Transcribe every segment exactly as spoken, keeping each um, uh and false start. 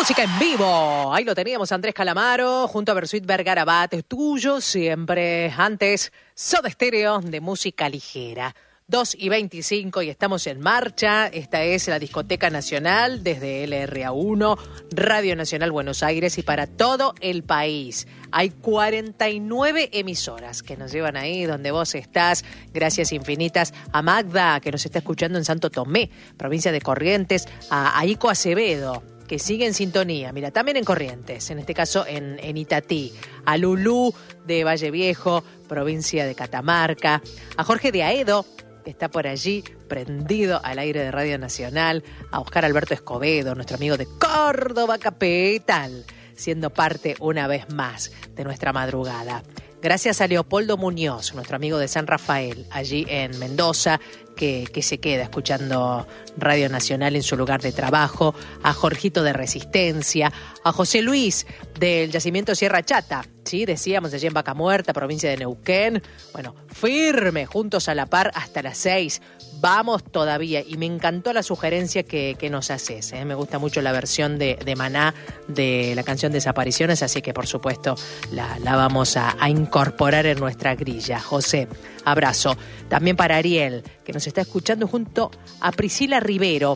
Música en vivo. Ahí lo teníamos, Andrés Calamaro, junto a Bersuit Vergarabat, tuyo siempre. Antes, Soda Stereo, de música ligera. dos y veinticinco y estamos en marcha. Esta es la Discoteca Nacional desde L R A uno, Radio Nacional Buenos Aires y para todo el país. Hay cuarenta y nueve emisoras que nos llevan ahí donde vos estás. Gracias infinitas a Magda, que nos está escuchando en Santo Tomé, provincia de Corrientes, a Aiko Acevedo, que sigue en sintonía. Mira, también en Corrientes, en este caso en, en Itatí. A Lulú de Valle Viejo, provincia de Catamarca. A Jorge de Aedo, que está por allí, prendido al aire de Radio Nacional. A Oscar Alberto Escobedo, nuestro amigo de Córdoba Capital, siendo parte una vez más de nuestra madrugada. Gracias a Leopoldo Muñoz, nuestro amigo de San Rafael, allí en Mendoza, que, que se queda escuchando Radio Nacional en su lugar de trabajo. A Jorgito de Resistencia, a José Luis del Yacimiento Sierra Chata, ¿sí? Decíamos allí en Vaca Muerta, provincia de Neuquén. Bueno, firme, juntos a la par hasta las seis. Vamos todavía. Y me encantó la sugerencia que, que nos haces, ¿eh? Me gusta mucho la versión de, de Maná de la canción Desapariciones, así que por supuesto la, la vamos a, a incorporar en nuestra grilla. José, abrazo. También para Ariel, que nos está escuchando junto a Priscila Rivero,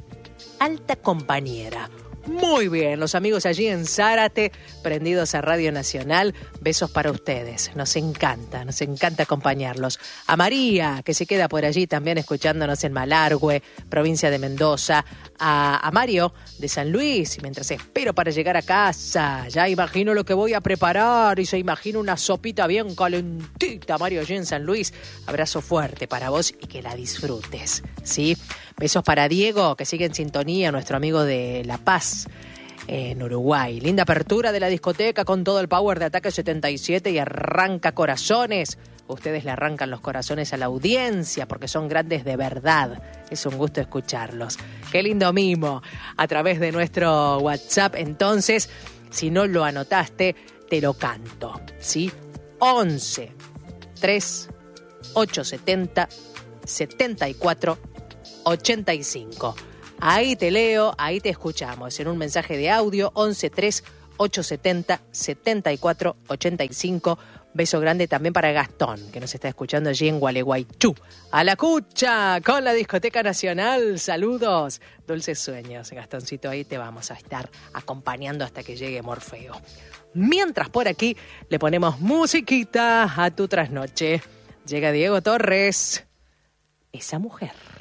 alta compañera. Muy bien, los amigos allí en Zárate, prendidos a Radio Nacional, besos para ustedes, nos encanta, nos encanta acompañarlos. A María, que se queda por allí también escuchándonos en Malargüe, provincia de Mendoza. A, a Mario de San Luis, y mientras espero para llegar a casa, ya imagino lo que voy a preparar y se imagina una sopita bien calentita, Mario, allí en San Luis. Abrazo fuerte para vos y que la disfrutes, ¿sí? Besos para Diego, que sigue en sintonía, nuestro amigo de La Paz, en Uruguay. Linda apertura de la discoteca con todo el power de Ataque setenta y siete y arranca corazones. Ustedes le arrancan los corazones a la audiencia porque son grandes de verdad. Es un gusto escucharlos. Qué lindo mimo a través de nuestro WhatsApp. Entonces, si no lo anotaste, te lo canto, ¿sí? once, tres, ochocientos setenta, setenta y cuatro, ochenta y cinco. Ahí te leo, ahí te escuchamos en un mensaje de audio. Once, tres, ochocientos setenta, setenta y cuatro, ochenta y cinco. Beso grande también para Gastón, que nos está escuchando allí en Gualeguaychú. A la cucha con la Discoteca Nacional. Saludos, dulces sueños. Gastoncito, ahí te vamos a estar acompañando hasta que llegue Morfeo. Mientras por aquí le ponemos musiquita a tu trasnoche. Llega Diego Torres, esa mujer.